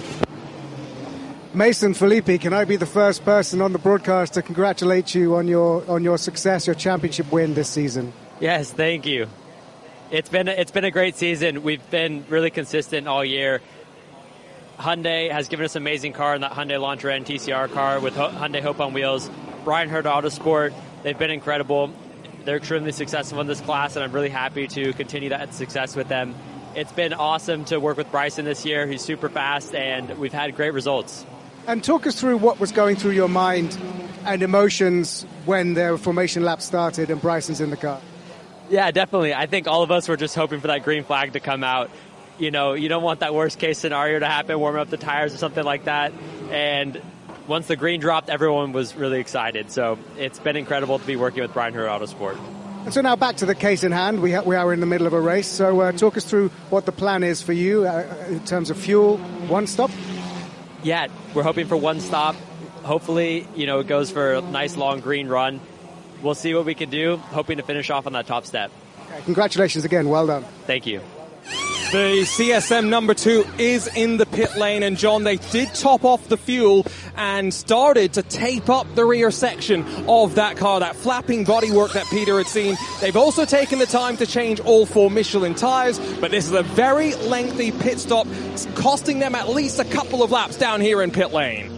Speaker 9: Mason Filippi, can I be the first person on the broadcast to congratulate you on your success, your championship win this season?
Speaker 10: Yes, thank you. It's been a great season. We've been really consistent all year. Hyundai has given us an amazing car in that Hyundai Elantra TCR car with Hyundai Hope on wheels. Brian Hurd Autosport, they've been incredible. They're extremely successful in this class, and I'm really happy to continue that success with them. It's been awesome to work with Bryson this year. He's super fast, and we've had great results.
Speaker 9: And talk us through what was going through your mind and emotions when the formation lap started and Bryson's in the car.
Speaker 10: Yeah, definitely. I think all of us were just hoping for that green flag to come out. You know, you don't want that worst case scenario to happen, warming up the tires or something like that. And once the green dropped, everyone was really excited. So it's been incredible to be working with Brian Hurd Autosport.
Speaker 9: And so now back to the case in hand. We are in the middle of a race. So talk us through what the plan is for you in terms of fuel. 1 stop?
Speaker 10: Yeah, we're hoping for 1 stop. Hopefully, it goes for a nice long green run. We'll see what we can do, hoping to finish off on that top step.
Speaker 9: Okay, congratulations again. Well done.
Speaker 10: Thank you.
Speaker 6: The CSM number 2 is in the pit lane, and John, they did top off the fuel and started to tape up the rear section of that car, that flapping bodywork that Peter had seen. They've also taken the time to change all 4 Michelin tires, but this is a very lengthy pit stop. It's costing them at least a couple of laps down here in pit lane.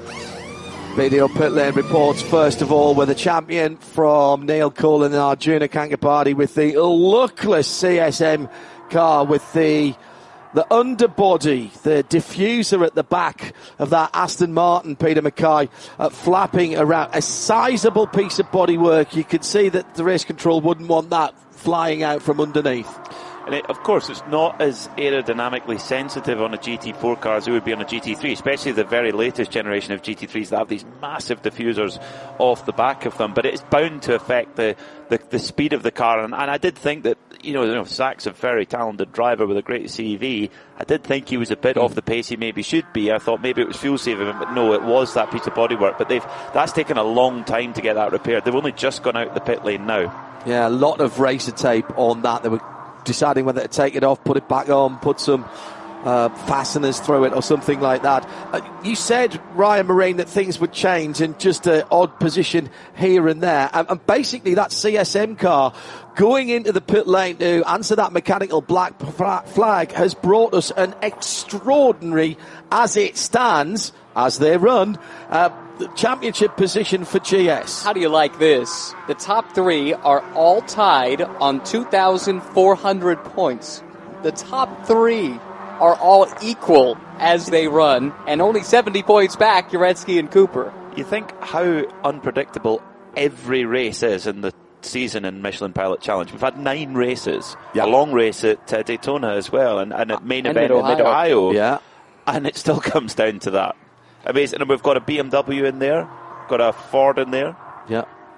Speaker 1: BDO pit lane reports, first of all, with a champion from Neil Cole and Arjuna Kankapati with the luckless CSM car with the underbody, the diffuser at the back of that Aston Martin, Peter Mackay, flapping around. A sizable piece of bodywork. You could see that the race control wouldn't want that flying out from underneath.
Speaker 3: And of course, it's not as aerodynamically sensitive on a GT4 car as it would be on a GT3, especially the very latest generation of GT3s that have these massive diffusers off the back of them. But it's bound to affect the speed of the car. And I did think that, Zach's a very talented driver with a great CV. I did think he was a bit off the pace he maybe should be. I thought maybe it was fuel saving, but no, it was that piece of bodywork. But that's taken a long time to get that repaired. They've only just gone out the pit lane now.
Speaker 1: Yeah, a lot of racer tape on that. They were deciding whether to take it off, put it back on, put some fasteners through it or something like that. You said, Ryan Marine, that things would change in just an odd position here and there. And basically that CSM car going into the pit lane to answer that mechanical black flag has brought us an extraordinary, as it stands, as they run, the championship position for GS.
Speaker 2: How do you like this? The top 3 are all tied on 2,400 points. The top 3 are all equal as they run, and only 70 points back, Uretsky and Cooper.
Speaker 3: You think how unpredictable every race is in the season in Michelin Pilot Challenge. We've had 9 races, a long race at Daytona as well, and a main event in Mid-Ohio.
Speaker 1: Yeah.
Speaker 3: And it still comes down to that. Amazing. And we've got a BMW in there, got a Ford in there.
Speaker 1: Yeah.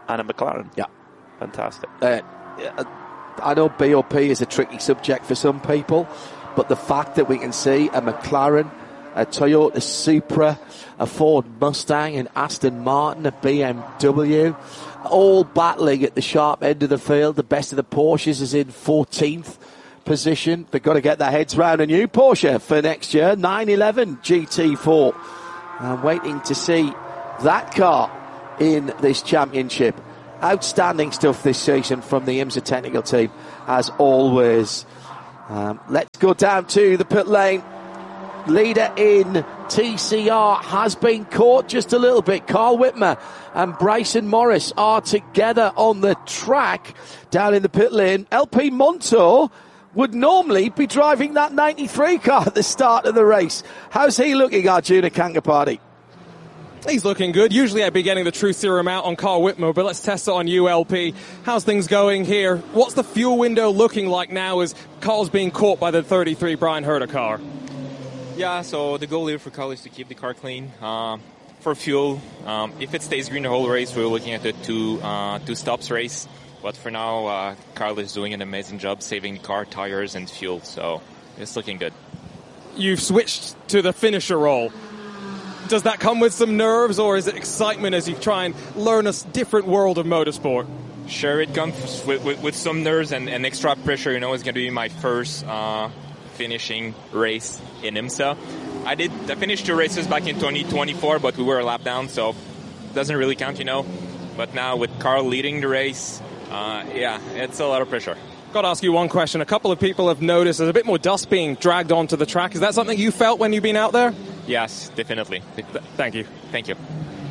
Speaker 3: and a McLaren.
Speaker 1: Yeah.
Speaker 3: Fantastic.
Speaker 1: I know BOP is a tricky subject for some people, but the fact that we can see a McLaren, a Toyota Supra, a Ford Mustang, an Aston Martin, a BMW, all battling at the sharp end of the field. The best of the Porsches is in 14th position. They've got to get their heads round a new Porsche for next year, 911 GT4. I'm waiting to see that car in this championship. Outstanding stuff this season from the IMSA technical team, as always. Let's go down to the pit lane. Leader in TCR has been caught just a little bit. Carl Whitmer and Bryson Morris are together on the track down in the pit lane. LP Montour would normally be driving that 93 car at the start of the race. How's he looking, Arjuna Kankapati?
Speaker 6: He's looking good. Usually I'd be getting the truth serum out on Carl Whitmer, but let's test it on ULP. How's things going here? What's the fuel window looking like now as Carl's being caught by the 33 Brian Herta car?
Speaker 11: Yeah, so the goal here for Carl is to keep the car clean. For fuel, if it stays green the whole race, we're looking at a two stops race. But for now, Carl is doing an amazing job saving the car, tires, and fuel, so it's looking good.
Speaker 6: You've switched to the finisher role. Does that come with some nerves, or is it excitement as you try and learn a different world of motorsport?
Speaker 11: Sure, it comes with some nerves and extra pressure. You know, it's going to be my first finishing race in IMSA. I finished 2 races back in 2024, but we were a lap down, so it doesn't really count, you know. But now with Carl leading the race, it's a lot of pressure.
Speaker 6: Got to ask you one question. A couple of people have noticed there's a bit more dust being dragged onto the track. Is that something you felt when you've been out there?
Speaker 11: Yes, definitely.
Speaker 6: Thank you.
Speaker 11: Thank you.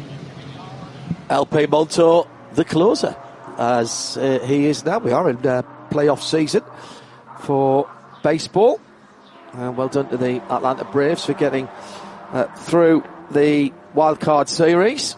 Speaker 1: LP Montour, the closer, as he is now. We are in playoff season for baseball. Well done to the Atlanta Braves for getting through the wildcard series.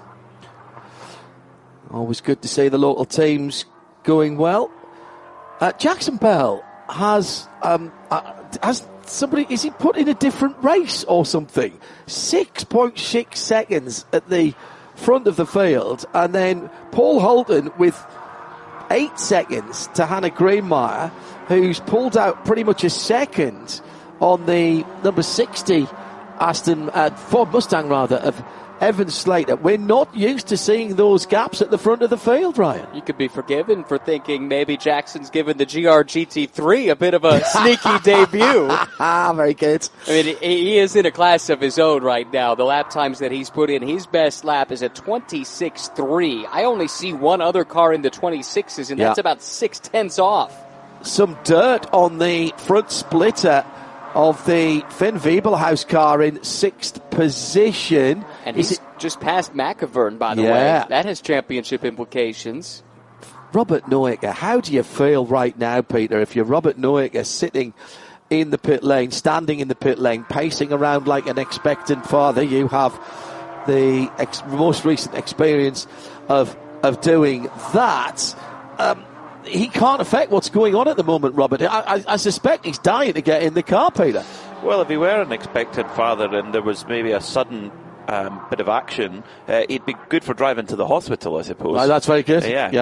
Speaker 1: Always good to see the local teams going well. Jackson Bell has somebody, is he put in a different race or something? 6.6 seconds at the front of the field, and then Paul Holden with 8 seconds to Hannah Greenmeyer, who's pulled out pretty much a second on the number 60 Ford Mustang of Evan Slater. We're not used to seeing those gaps at the front of the field, Ryan.
Speaker 2: You could be forgiven for thinking maybe Jackson's given the GR GT3 a bit of a sneaky debut.
Speaker 1: Very good.
Speaker 2: I mean, he is in a class of his own right now. The lap times that he's put in, his best lap is at 26.3. I only see one other car in the 26s, and that's about 0.6 off.
Speaker 1: Some dirt on the front splitter of the Finn Wiebelhaus car in 6th position.
Speaker 2: And he's just past McIvern, by the way. That has championship implications.
Speaker 1: Robert Noecker, how do you feel right now, Peter, if you're Robert Noecker sitting in the pit lane, standing in the pit lane, pacing around like an expectant father? You have the most recent experience of doing that. He can't affect what's going on at the moment, Robert. I suspect he's dying to get in the car, Peter.
Speaker 3: Well, if he were an expectant father and there was maybe a sudden bit of action, he'd be good for driving to the hospital, I suppose.
Speaker 1: Oh, that's very good.
Speaker 3: Yeah.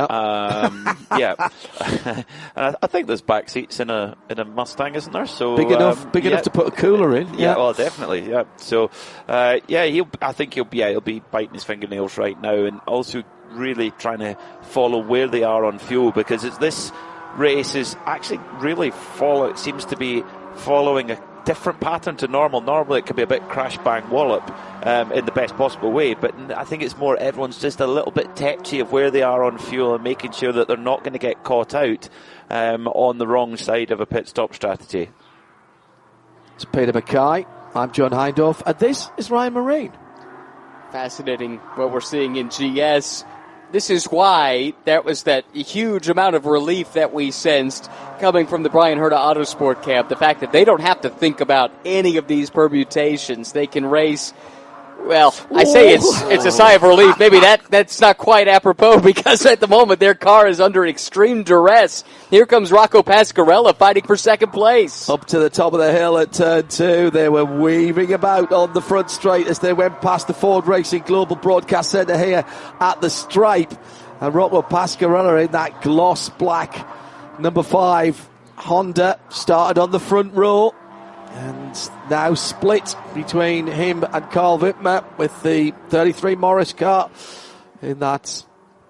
Speaker 3: And I think there's back seats in a Mustang, isn't there? So
Speaker 1: big enough to put a cooler in.
Speaker 3: Yeah, well, definitely. Yeah. So, I think he'll be biting his fingernails right now, and also really trying to follow where they are on fuel, because this race is actually really seems to be following a different pattern to normal. Normally it can be a bit crash bang wallop in the best possible way, but I think it's more everyone's just a little bit tetchy of where they are on fuel and making sure that they're not going to get caught out on the wrong side of a pit stop strategy.
Speaker 1: It's Peter Mackay. I'm John Hindhaugh, and this is Ryan Marine.
Speaker 2: Fascinating what we're seeing in GS. This is why that was that huge amount of relief that we sensed coming from the Brian Herta Autosport camp. The fact that they don't have to think about any of these permutations. They can race. Well, I say it's a sigh of relief. Maybe that's not quite apropos, because at the moment their car is under extreme duress. Here comes Rocco Pasquarella fighting for second place.
Speaker 1: Up to the top of the hill at turn 2. They were weaving about on the front straight as they went past the Ford Racing Global Broadcast Centre here at the stripe. And Rocco Pasquarella in that gloss black number 5 Honda started on the front row and now split between him and Carl Wittmer with the 33 Morris car in that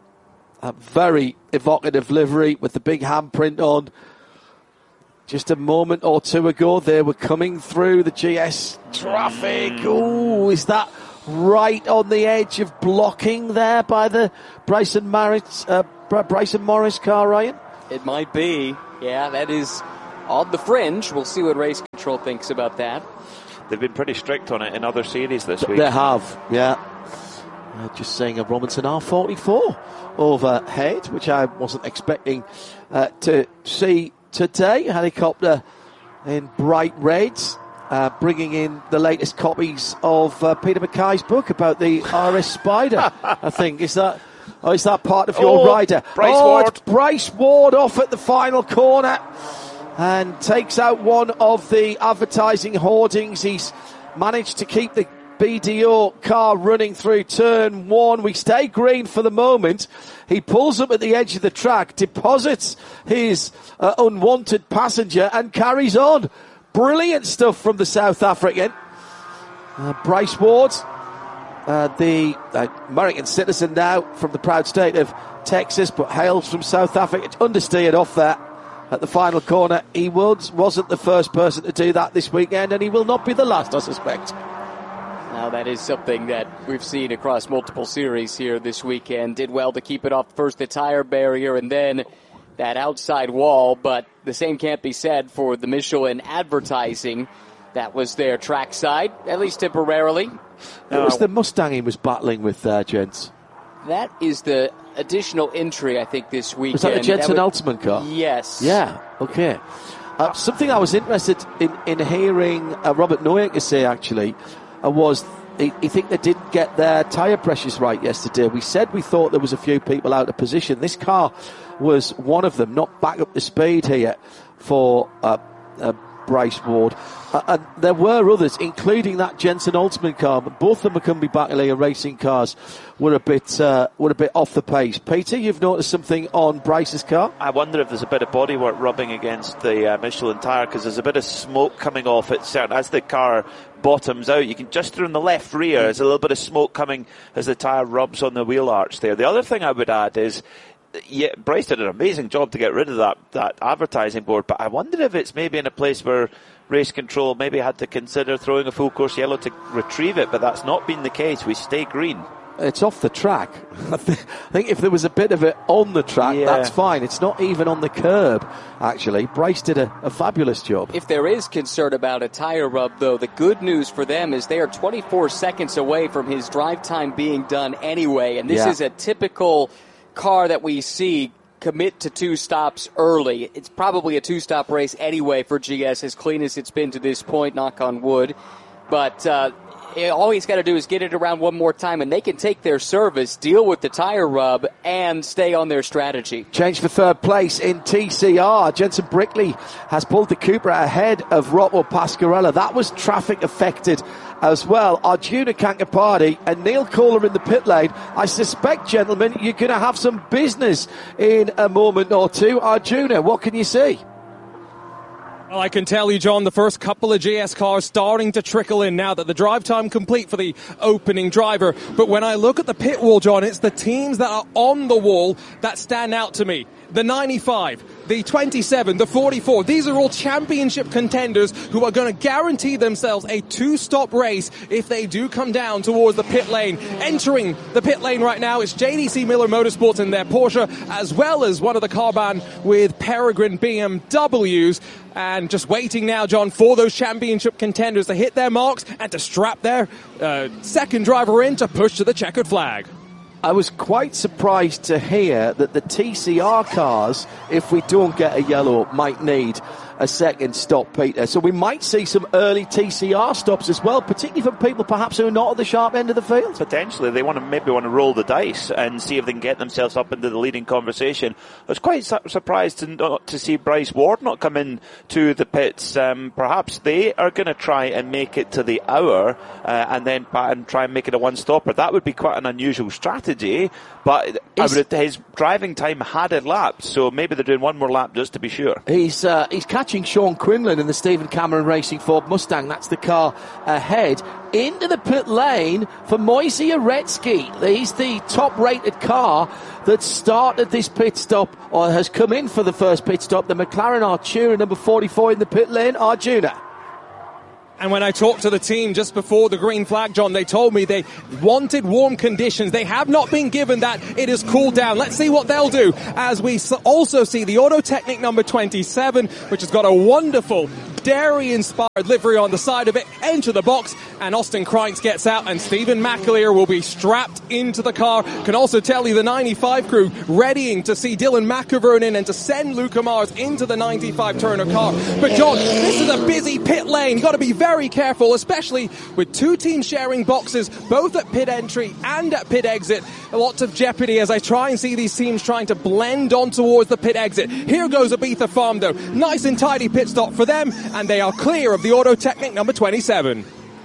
Speaker 1: very evocative livery with the big handprint on. Just a moment or two ago, they were coming through the GS traffic. Ooh, is that right on the edge of blocking there by the Bryson Morris car, Ryan?
Speaker 2: It might be. Yeah, that is on the fringe. We'll see what Race Control thinks about that.
Speaker 3: They've been pretty strict on it in other series this week.
Speaker 1: They have, yeah. Just seeing a Robinson R44 overhead, which I wasn't expecting to see today. Helicopter in bright reds, bringing in the latest copies of Peter Mackay's book about the RS Spider. I think is that part of your rider?
Speaker 3: Bryce Ward.
Speaker 1: It's Bryce Ward off at the final corner and takes out one of the advertising hoardings. He's managed to keep the BDO car running through turn 1. We stay green for the moment. He pulls up at the edge of the track, deposits his unwanted passenger and carries on. Brilliant stuff from the South African. Bryce Ward, the American citizen now from the proud state of Texas, but hails from South Africa. Understeered off there at the final corner. He wasn't the first person to do that this weekend, and he will not be the last, I suspect.
Speaker 2: Now that is something that we've seen across multiple series here this weekend. Did well to keep it off first the tire barrier and then that outside wall, but the same can't be said for the Michelin advertising. That was their trackside, at least temporarily.
Speaker 1: It was the Mustang he was battling with there, gents.
Speaker 2: That is the additional entry, I think, this weekend.
Speaker 1: Was that the Jensen Altman car?
Speaker 2: Yes.
Speaker 1: Yeah, okay. Something I was interested in hearing Robert Noyaker say, actually, was he think they didn't get their tyre pressures right yesterday. We said we thought there was a few people out of position. This car was one of them, not back up the speed here for Bryce Ward. And there were others, including that Jensen Altman car, but both the McCumbee Battaglia racing cars were a bit off the pace. Peter, you've noticed something on Bryce's car?
Speaker 3: I wonder if there's a bit of bodywork rubbing against the Michelin tyre, because there's a bit of smoke coming off it. As the car bottoms out, you can just through in the left rear, there's a little bit of smoke coming as the tyre rubs on the wheel arch there. The other thing I would add is, yeah, Bryce did an amazing job to get rid of that advertising board, but I wonder if it's maybe in a place where Race Control maybe had to consider throwing a full course yellow to retrieve it, but that's not been the case. We stay green.
Speaker 1: It's off the track. I think if there was a bit of it on the track, that's fine. It's not even on the curb, actually. Bryce did a fabulous job.
Speaker 2: If there is concern about a tire rub, though, the good news for them is they are 24 seconds away from his drive time being done anyway, and this is a typical car that we see commit to 2 stops early. It's probably a 2-stop race anyway for GS, as clean as it's been to this point, knock on wood. But all he's got to do is get it around one more time, and they can take their service, deal with the tire rub, and stay on their strategy.
Speaker 1: Change for third place in TCR. Jensen Brickley has pulled the Cupra ahead of Rocco Pasquarella. That was traffic affected as well. Arjuna Kankapati and Neil Kohler in the pit lane. I suspect, gentlemen, you're going to have some business in a moment or two. Arjuna, what can you see?
Speaker 6: Well, I can tell you, John, the first couple of GS cars starting to trickle in now that the drive time complete for the opening driver. But when I look at the pit wall, John, it's the teams that are on the wall that stand out to me. The 95, the 27, the 44. These are all championship contenders who are going to guarantee themselves a 2-stop race if they do come down towards the pit lane. Entering the pit lane right now is JDC Miller Motorsports in their Porsche, as well as one of the Carbahn with Peregrine BMWs. And just waiting now, John, for those championship contenders to hit their marks and to strap their second driver in to push to the checkered flag.
Speaker 1: I was quite surprised to hear that the TCR cars, if we don't get a yellow, might need a second stop, Peter. So we might see some early TCR stops as well, particularly from people perhaps who are not at the sharp end of the field.
Speaker 3: Potentially, they maybe want to roll the dice and see if they can get themselves up into the leading conversation. I was quite surprised to see Bryce Ward not come in to the pits. Perhaps they are going to try and make it to the hour and then try and make it a one-stopper. That would be quite an unusual strategy, but his driving time had elapsed, so maybe they're doing one more lap just to be sure.
Speaker 1: He's catching Sean Quinlan in the Stephen Cameron Racing Ford Mustang. That's the car ahead. Into the pit lane for Moise Uretsky. He's the top-rated car that started this pit stop, or has come in for the first pit stop. The McLaren Artura, number 44 in the pit lane, Arjuna.
Speaker 6: And when I talked to the team just before the green flag, John, they told me they wanted warm conditions. They have not been given that. It has cooled down. Let's see what they'll do as we also see the Auto Technic number 27, which has got a wonderful dairy-inspired livery on the side of it, enter the box, and Austin Kreitz gets out, and Stephen McAleer will be strapped into the car. Can also tell you the 95 crew readying to see Dylan McIvern in and to send Luca Mars into the 95 Turner car. But John, this is a busy pit lane. You've got to be very careful, especially with two teams sharing boxes, both at pit entry and at pit exit. Lots of jeopardy as I try and see these teams trying to blend on towards the pit exit. Here goes Ibiza Farm, though. Nice and tidy pit stop for them, and they are clear of the Auto Technic number 27.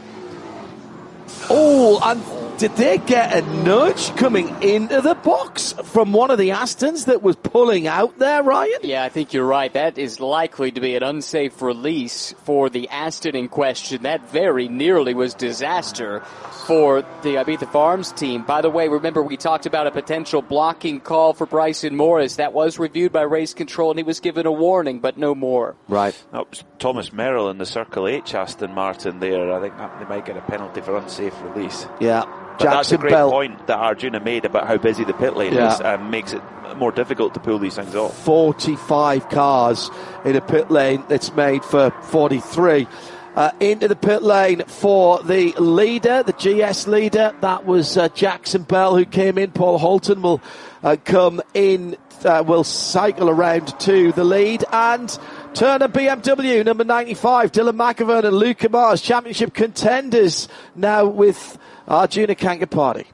Speaker 1: Oh, and did they get a nudge coming into the box from one of the Astons that was pulling out there, Ryan?
Speaker 2: Yeah, I think you're right. That is likely to be an unsafe release for the Aston in question. That very nearly was disaster for the Ibiza Farms team. By the way, remember we talked about a potential blocking call for Bryson Morris. That was reviewed by Race Control, and he was given a warning, but no more.
Speaker 1: Right.
Speaker 3: That was Thomas Merrill in the Circle H Aston Martin there. I think they might get a penalty for unsafe release.
Speaker 1: Yeah.
Speaker 3: But that's a great point that Arjuna made about how busy the pit lane is, and makes it more difficult to pull these things off.
Speaker 1: 45 cars in a pit lane that's made for 43. Into the pit lane for the leader, the GS leader. That was Jackson Bell who came in. Paul Holton will come in, will cycle around to the lead. And Turner BMW, number 95, Dylan McIvern and Luca Mars, championship contenders now with Arjuna Kankapati.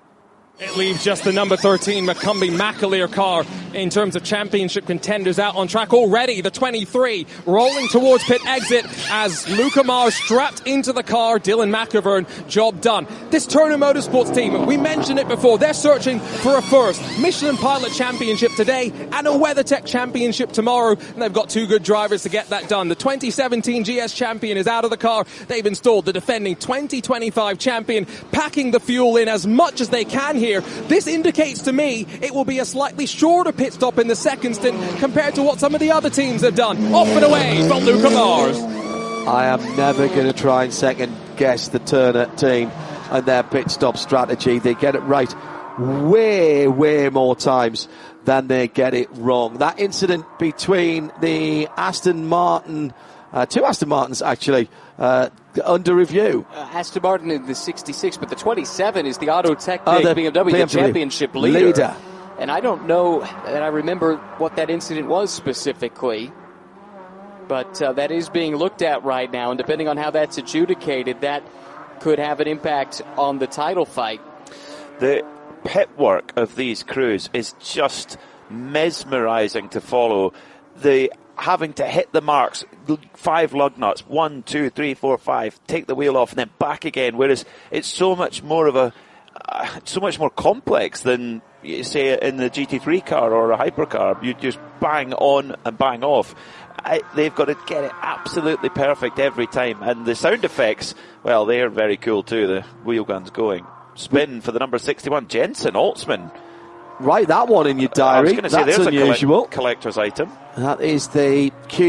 Speaker 6: It leaves just the number 13 McCumbee McAleer car in terms of championship contenders out on track already. The 23 rolling towards pit exit as Luca Mars strapped into the car. Dylan McIvern, job done. This Turner Motorsports team, we mentioned it before, they're searching for a first Michelin Pilot Championship today and a WeatherTech Championship tomorrow, and they've got two good drivers to get that done. The 2017 GS champion is out of the car. They've installed the defending 2025 champion, packing the fuel in as much as they can here. This indicates to me it will be a slightly shorter pit stop in the second stint compared to what some of the other teams have done. Off and away from Luca Mars.
Speaker 1: I am never going to try and second guess the Turner team and their pit stop strategy. They get it right way more times than they get it wrong. That incident between the Aston Martin, two Aston Martins actually, under review.
Speaker 2: Aston Martin in the 66, but the 27 is the Auto Technic BMW, the championship leader. And I don't know that I remember what that incident was specifically, but that is being looked at right now, and depending on how that's adjudicated, that could have an impact on the title fight.
Speaker 3: The pit work of these crews is just mesmerizing to follow. The having to hit the marks, 5 lug nuts, 1, 2, 3, 4, 5, take the wheel off and then back again, whereas it's so much more complex than, say, in the GT3 car or a hypercar. You just bang on and bang off. They've got to get it absolutely perfect every time, and the sound effects, well, they're very cool too. The wheel guns going. Spin for the number 61, Jensen Altsman.
Speaker 1: Write that one in your diary.
Speaker 3: I was going to say, there's
Speaker 1: unusual.
Speaker 3: A collector's item.
Speaker 1: That is the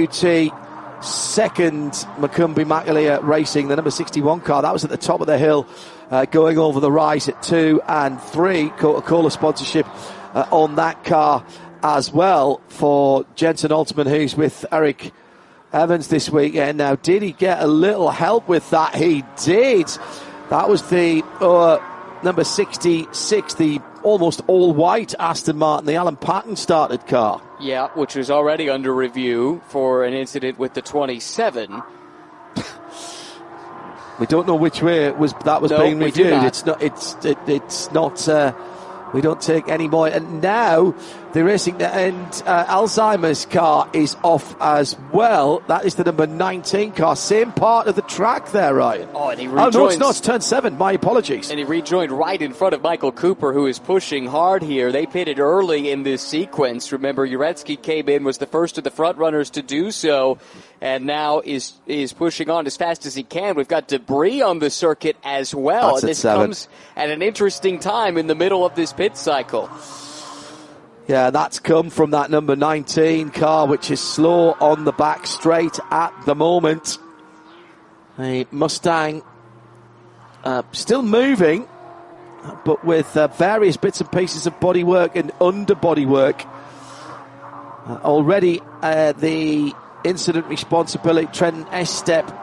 Speaker 1: QT second McCumbee McAleer Racing, the number 61 car. That was at the top of the hill, going over the rise at 2 and 3. Coca-Cola sponsorship on that car as well for Jensen Altsman, who's with Eric Evans this weekend. Now, did he get a little help with that? He did. That was the number 66, the almost all-white Aston Martin, the Alan Paton started car.
Speaker 2: Yeah, which was already under review for an incident with the 27.
Speaker 1: We don't know which way was being reviewed. It's not. It's not. We don't take any more. And now the racing and Alzheimer's car is off as well. That is the number 19 car. Same part of the track there, Ryan.
Speaker 2: Oh, and he rejoins.
Speaker 1: Oh, no, it's not. It's turn 7. My apologies.
Speaker 2: And he rejoined right in front of Michael Cooper, who is pushing hard here. They pitted early in this sequence. Remember, Uretsky came in, was the first of the front runners to do so, and now is pushing on as fast as he can. We've got debris on the circuit as well.
Speaker 1: That's
Speaker 2: and this
Speaker 1: 7.
Speaker 2: comes at an interesting time in the middle of this pit cycle.
Speaker 1: Yeah, that's come from that number 19 car, which is slow on the back straight at the moment. A Mustang still moving, but with various bits and pieces of bodywork and underbody work. Already the incident responsibility, Trenton Estep